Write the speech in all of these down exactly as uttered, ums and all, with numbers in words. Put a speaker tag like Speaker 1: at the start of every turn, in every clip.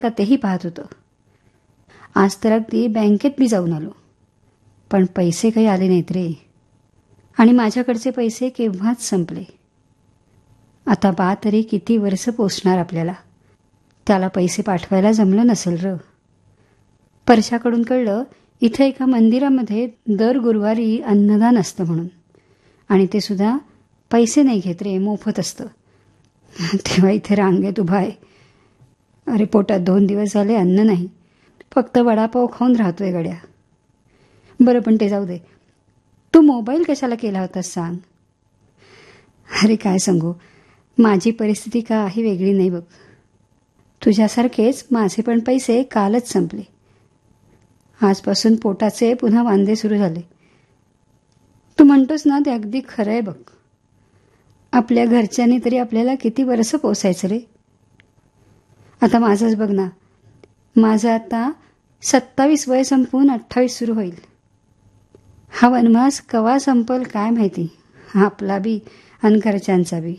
Speaker 1: का तेही पाहत होतं. आज तर अगदी बँकेत बी जाऊन आलो, पण पैसे काही आले नाहीत रे. आणि माझ्याकडचे पैसे केव्हाच संपले. आता बा तरी किती वर्ष पोचणार आपल्याला. त्याला पैसे पाठवायला जमलं नसेल र. परशाकडून कळलं इथे एका मंदिरामध्ये दर गुरुवारी अन्नदान असतं म्हणून, आणि ते सुद्धा पैसे नाही घेत रे, मोफत असतं. तेव्हा इथे रांगेत उभा आहे. अरे पोटात दोन दिवस झाले अन्न नाही, फक्त वडापाव खाऊन राहतोय गड्या. बरं पण ते जाऊ दे, तू मोबाईल कशाला केला होतास सांग. अरे काय सांगू, माझी परिस्थिती काही वेगळी नाही बघ. तुझ्यासारखेच माझे पण पैसे कालच संपले. आजपासून पोटाचे पुन्हा वांदे सुरू झाले. तू म्हणतोस ना ते अगदी खरं आहे बघ. आपल्या घरच्यांनी तरी आपल्याला किती वर्ष पोसायचं रे. आता माझंच बघ ना, माझं आता सत्तावीस वय संपून अठ्ठावीस सुरू होईल. हा वनवास कवा संपल काय माहिती, आपला बी आणि घरच्यांचा बी.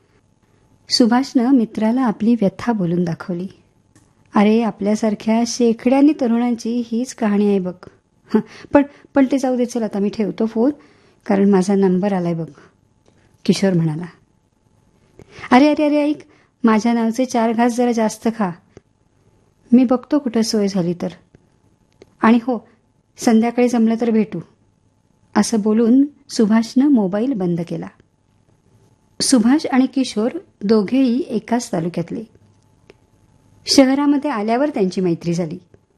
Speaker 1: सुभाषनं मित्राला आपली व्यथा बोलून दाखवली. अरे आपल्यासारख्या शेकड्यांनी तरुणांची हीच कहाणी आहे बघ. पण पण ते जाऊ दे, चल आता मी ठेवतो फोन, कारण माझा नंबर आलाय बघ. किशोर म्हणाला. अरे अरे अरे ऐक, माझ्या नावचे चार घास जरा जास्त खा. मी बघतो कुठं सोय झाली तर. आणि हो, संध्याकाळी जमलं तर भेटू. असं बोलून सुभाषनं मोबाईल बंद केला. सुभाष आणि किशोर दोघेही एकाच तालुक्यातले. शहरामध्ये आल्यावर त्यांची मैत्री झाली.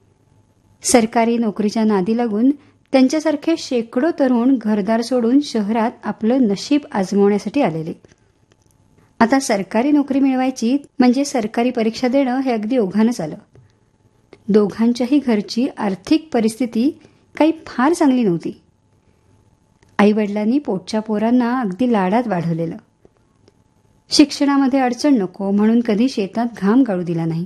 Speaker 1: सरकारी नोकरीच्या नादी लागून त्यांच्यासारखे शेकडो तरुण घरदार सोडून शहरात आपलं नशीब आजमावण्यासाठी आलेले. आता सरकारी नोकरी मिळवायची म्हणजे सरकारी परीक्षा देणं हे अगदी ओघानंच आलं. दोघांच्याही घरची आर्थिक परिस्थिती काही फार चांगली नव्हती. आईवडिलांनी पोटच्या पोरांना अगदी लाडात वाढवलेलं. शिक्षणामध्ये अडचण नको म्हणून कधी शेतात घाम गाळू दिला नाही.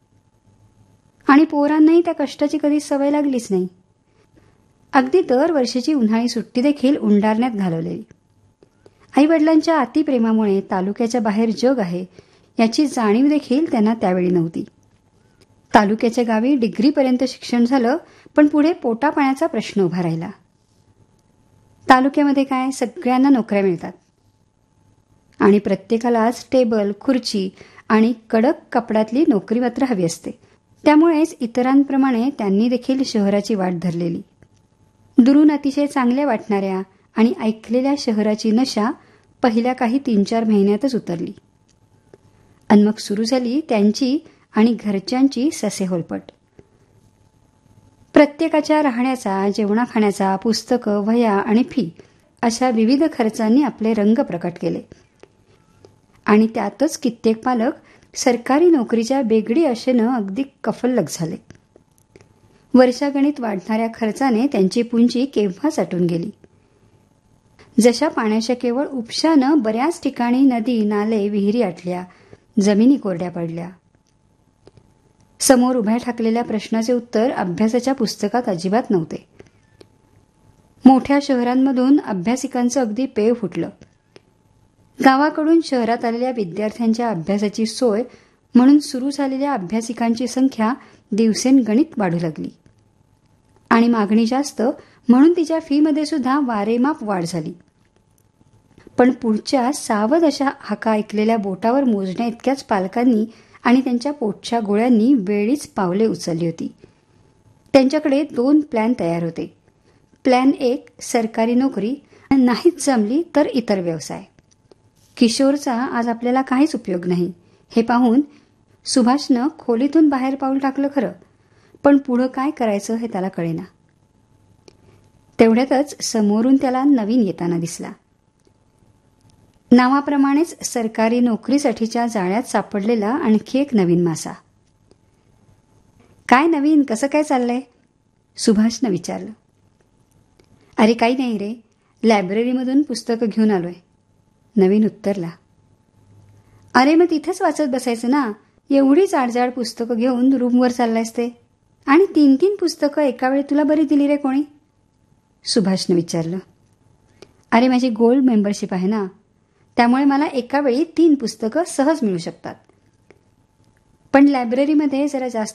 Speaker 1: आणि पोरांनाही त्या कष्टाची कधी सवय लागलीच नाही. अगदी दरवर्षीची उन्हाळी सुट्टी देखील उंडारण्यात घालवलेली. आईवडिलांच्या अतिप्रेमामुळे तालुक्याच्या बाहेर जग आहे याची जाणीव देखील त्यांना त्यावेळी नव्हती. तालुक्याच्या गावी डिग्रीपर्यंत शिक्षण झालं, पण पुढे पोटापाण्याचा प्रश्न उभा राहिला. तालुक्यामध्ये काय, सगळ्यांना नोकऱ्या मिळतात आणि प्रत्येकालाच टेबल, खुर्ची आणि कडक कपड्यातली नोकरी मात्र हवी असते. त्यामुळेच इतरांप्रमाणे त्यांनी देखील शहराची वाट धरलेली. दुरून अतिशय चांगल्या वाटणाऱ्या आणि ऐकलेल्या शहराची नशा पहिल्या काही तीन चार महिन्यातच उतरली. आणि मग सुरू झाली त्यांची आणि घरच्यांची ससेहोलपट. प्रत्येकाच्या राहण्याचा, जेवणा खाण्याचा, पुस्तकं, वह्या आणि फी अशा विविध खर्चांनी आपले रंग प्रकट केले. आणि त्यातच कित्येक पालक सरकारी नोकरीच्या बेगडी आशेनं अगदी कफल्लक झाले. वर्षागणित वाढणाऱ्या खर्चाने त्यांची पुंजी केव्हाच आटून गेली. जशा पाण्याच्या केवळ उपशानं बऱ्याच ठिकाणी नदी, नाले, विहिरी आटल्या, जमिनी कोरड्या पडल्या. समोर उभ्या ठाकलेल्या प्रश्नाचे उत्तर अभ्यासाच्या पुस्तकात अजिबात नव्हते. मोठ्या शहरांमधून अभ्यासिकांचं अगदी पेव फुटलं. गावाकडून शहरात आलेल्या विद्यार्थ्यांच्या अभ्यासाची सोय म्हणून सुरू झालेल्या अभ्यासिकांची संख्या दिवसेंगणित वाढू लागली. आणि मागणी जास्त म्हणून तिच्या फीमध्ये सुद्धा वारेमाप वाढ झाली. पण पुढच्या सावध अशा हाका ऐकलेल्या बोटावर मोजण्या इतक्याच पालकांनी आणि त्यांच्या पोटच्या गोळ्यांनी वेळीच पावले उचलली होती. त्यांच्याकडे दोन प्लॅन तयार होते. प्लॅन एक, सरकारी नोकरी, नाहीच जमली तर इतर व्यवसाय. किशोरचा आज आपल्याला काहीच उपयोग नाही हे पाहून सुभाषनं खोलीतून बाहेर पाऊल टाकलं खरं, पण पुढं काय करायचं हे त्याला कळेना. तेवढ्यातच समोरून त्याला नवीन येताना दिसला. नावाप्रमाणेच सरकारी नोकरीसाठीच्या जाळ्यात सापडलेला आणखी एक नवीन मासा. काय नवीन, कसं काय चाललंय? सुभाषनं विचारलं. अरे काही नाही रे, लायब्ररीमधून पुस्तकं घेऊन आलोय, नवीन उत्तरला. अरे मग तिथेच वाचत बसायचं ना, एवढी जाडजाड पुस्तकं घेऊन रूमवर चाललायस ते. आणि तीन तीन पुस्तकं एका वेळी तुला बरी दिली रे कोणी? सुभाषनं विचारलं. अरे माझी गोल्ड मेंबरशिप आहे ना, त्यामुळे मला एका वेळी तीन पुस्तकं सहज मिळू शकतात. पण लायब्ररीमध्ये जरा जास्त